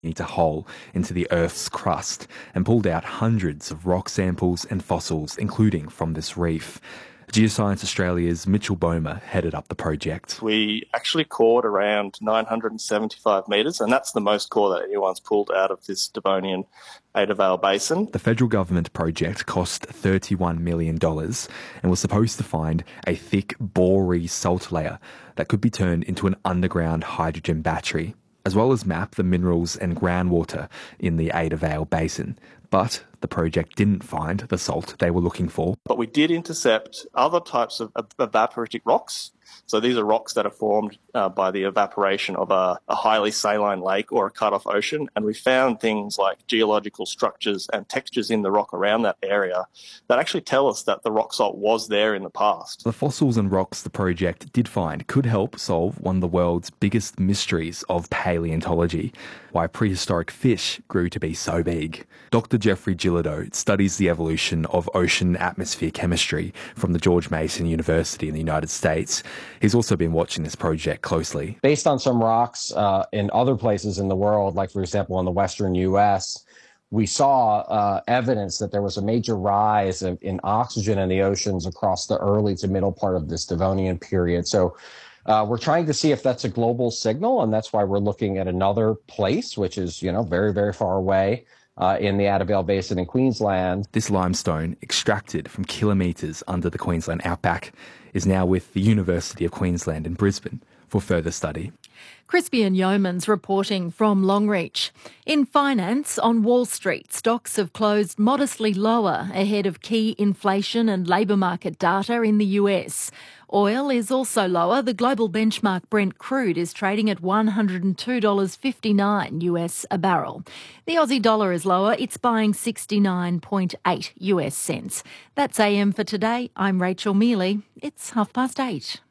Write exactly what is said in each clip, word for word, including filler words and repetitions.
a hole into the Earth's crust and pulled out hundreds of rock samples and fossils, including from this reef. Geoscience Australia's Mitchell Bomer headed up the project. We actually cored around nine hundred seventy-five metres, and that's the most core that anyone's pulled out of this Devonian Ada Vale Basin. The federal government project cost thirty-one million dollars and was supposed to find a thick, bory salt layer that could be turned into an underground hydrogen battery, as well as map the minerals and groundwater in the Ada Vale Basin. But the project didn't find the salt they were looking for. But we did intercept other types of evaporitic rocks. So these are rocks that are formed uh, by the evaporation of a, a highly saline lake or a cut-off ocean. And we found things like geological structures and textures in the rock around that area that actually tell us that the rock salt was there in the past. The fossils and rocks the project did find could help solve one of the world's biggest mysteries of paleontology: why prehistoric fish grew to be so big. Doctor Jeffrey Gillido studies the evolution of ocean atmosphere chemistry from the George Mason University in the United States. He's also been watching this project closely. Based on some rocks uh, in other places in the world, like, for example, in the western U S, we saw uh, evidence that there was a major rise of, in oxygen in the oceans across the early to middle part of this Devonian period. So uh, we're trying to see if that's a global signal, and that's why we're looking at another place, which is, you know, very, very far away. Uh, in the Ada Vale Basin in Queensland. This limestone, extracted from kilometres under the Queensland outback, is now with the University of Queensland in Brisbane for further study. Crispian Yeomans reporting from Longreach. In finance, on Wall Street, stocks have closed modestly lower ahead of key inflation and labour market data in the U S. Oil is also lower. The global benchmark Brent crude is trading at one hundred two dollars fifty-nine U S a barrel. The Aussie dollar is lower. It's buying sixty-nine point eight U S cents. That's A M for today. I'm Rachel Mealy. It's half past eight.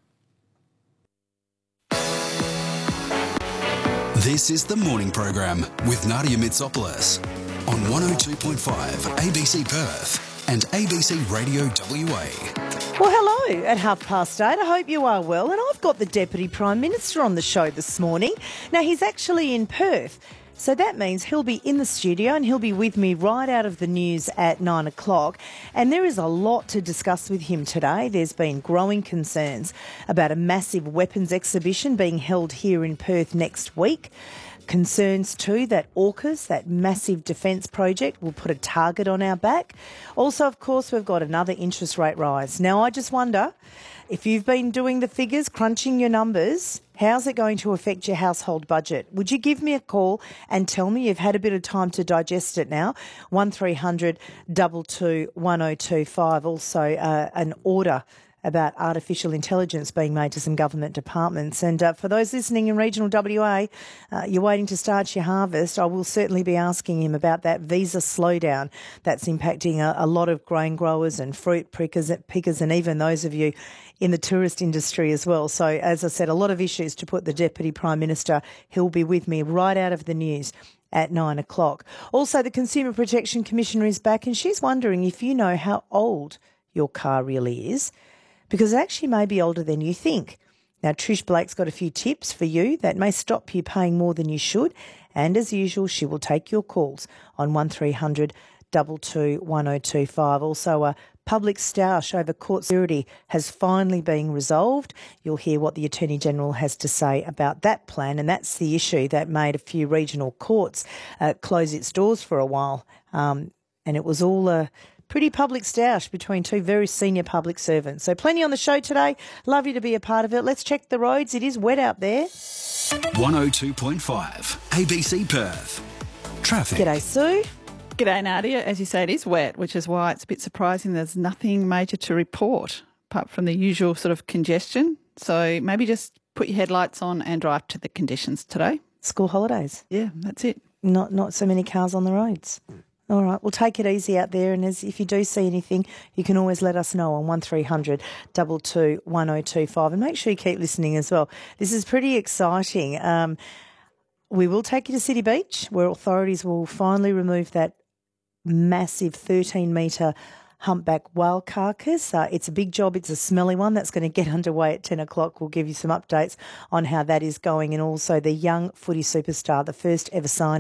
This is the morning program with Nadia Mitsopoulos on one oh two point five A B C Perth and A B C Radio W A. Well, hello at half past eight. I hope you are well. And I've got the Deputy Prime Minister on the show this morning. Now, he's actually in Perth. So that means he'll be in the studio and he'll be with me right out of the news at nine o'clock. And there is a lot to discuss with him today. There's been growing concerns about a massive weapons exhibition being held here in Perth next week. Concerns too that AUKUS, that massive defence project, will put a target on our back. Also, of course, we've got another interest rate rise. Now, I just wonder, if you've been doing the figures, crunching your numbers, how's it going to affect your household budget? Would you give me a call and tell me? You've had a bit of time to digest it now. one three hundred two two one oh two five. Also, uh, an order about artificial intelligence being made to some government departments. And uh, for those listening in regional W A, uh, you're waiting to start your harvest, I will certainly be asking him about that visa slowdown that's impacting a, a lot of grain growers and fruit pickers, pickers and even those of you in the tourist industry as well. So, as I said, a lot of issues to put the Deputy Prime Minister. He'll be with me right out of the news at nine o'clock. Also, the Consumer Protection Commissioner is back, and she's wondering if you know how old your car really is, because it actually may be older than you think. Now, Trish Blake's got a few tips for you that may stop you paying more than you should. And as usual, she will take your calls on one three hundred two two one oh two five. Also, a public stoush over court security has finally been resolved. You'll hear what the Attorney General has to say about that plan, and that's the issue that made a few regional courts uh, close its doors for a while. Um, and it was all a pretty public stoush between two very senior public servants. So plenty on the show today. Love you to be a part of it. Let's check the roads. It is wet out there. one oh two point five A B C Perth. Traffic. G'day, Sue. G'day, Nadia. As you say, it is wet, which is why it's a bit surprising there's nothing major to report apart from the usual sort of congestion. So maybe just put your headlights on and drive to the conditions today. School holidays. Yeah, that's it. Not not so many cars on the roads. All right, well, take it easy out there, and as if you do see anything, you can always let us know on one three hundred two two one oh two five, and make sure you keep listening as well. This is pretty exciting. Um, we will take you to City Beach, where authorities will finally remove that massive thirteen metre humpback whale carcass. Uh, it's a big job. It's a smelly one that's going to get underway at ten o'clock. We'll give you some updates on how that is going, and also the young footy superstar, the first ever signed